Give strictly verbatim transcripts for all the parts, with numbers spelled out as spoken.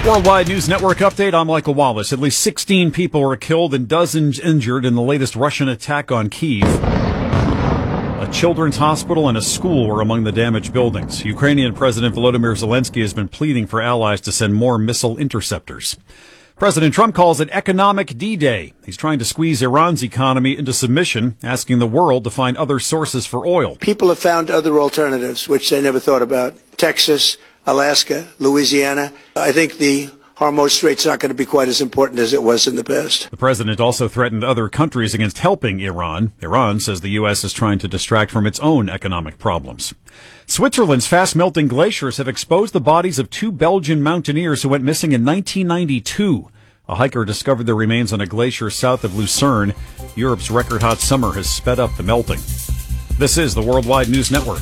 Worldwide News Network update. I'm Michael Wallace. At least sixteen people were killed and dozens injured in the latest Russian attack on Kyiv. A children's hospital and a school were among the damaged buildings. Ukrainian President Volodymyr Zelensky has been pleading for allies to send more missile interceptors. President Trump calls it economic D-Day. He's trying to squeeze Iran's economy into submission, asking the world to find other sources for oil. People have found other alternatives, which they never thought about. Texas, Alaska, Louisiana. I think the Hormuz Strait's not going to be quite as important as it was in the past. The president also threatened other countries against helping Iran. Iran says the U S is trying to distract from its own economic problems. Switzerland's fast-melting glaciers have exposed the bodies of two Belgian mountaineers who went missing in nineteen ninety-two. A hiker discovered their remains on a glacier south of Lucerne. Europe's record-hot summer has sped up the melting. This is the Worldwide News Network.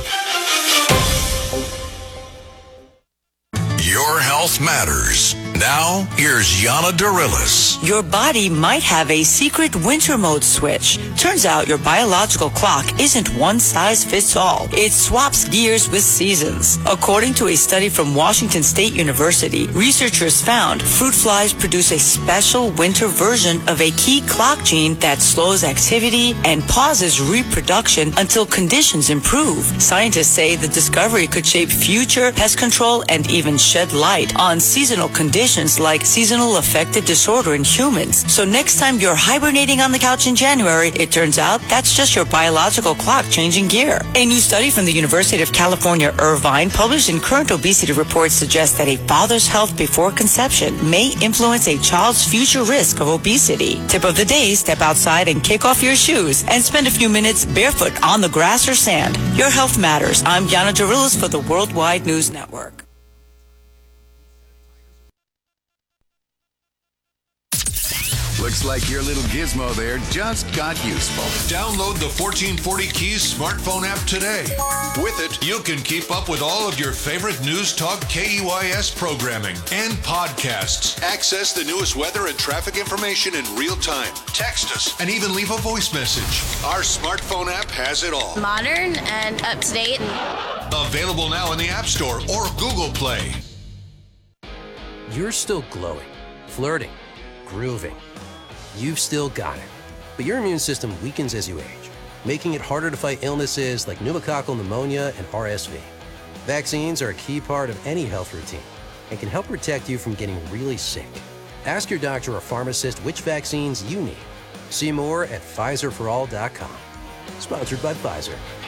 Your health matters. Now, here's Yana Darilis. Your body might have a secret winter mode switch. Turns out your biological clock isn't one size fits all. It swaps gears with seasons. According to a study from Washington State University, researchers found fruit flies produce a special winter version of a key clock gene that slows activity and pauses reproduction until conditions improve. Scientists say the discovery could shape future pest control and even shed light on seasonal conditions like seasonal affective disorder in humans. So next time you're hibernating on the couch in January, it turns out that's just your biological clock changing gear. A new study from the University of California, Irvine, published in Current Obesity Report, suggests that a father's health before conception may influence a child's future risk of obesity. Tip of the day, step outside and kick off your shoes and spend a few minutes barefoot on the grass or sand. Your health matters. I'm Yana Darilis for the Worldwide News Network. Looks like your little gizmo there just got useful. Download the fourteen forty Keys smartphone app today. With it, you can keep up with all of your favorite News Talk K E Y S programming and podcasts. Access the newest weather and traffic information in real time. Text us and even leave a voice message. Our smartphone app has it all. Modern and up to date. Available now in the App Store or Google Play. You're still glowing, flirting, grooving. You've still got it, but your immune system weakens as you age, making it harder to fight illnesses like pneumococcal pneumonia and R S V. Vaccines are a key part of any health routine and can help protect you from getting really sick. Ask your doctor or pharmacist which vaccines you need. See more at Pfizer for all dot com. Sponsored by Pfizer.